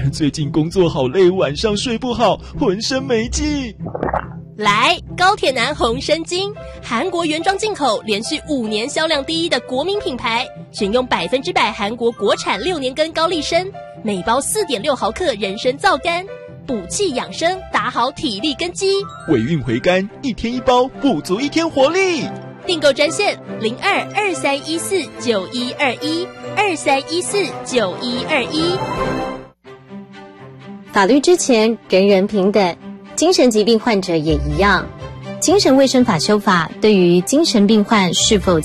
最近工作好累，晚上睡不好，浑身没劲。 来，高铁男红参精，韩国原装进口，连续5年销量第一的国民品牌，选用100%韩国国产6年根高丽参，每包4.6毫克人参皂苷，补气养生，打好体力根基。 尾韵回甘，1天1包，补足1天活力。 订购专线02-2314-9121，2314-9121。 法律之前人人平等，精神疾病患者也一样。精神卫生法修法对于精神病患是否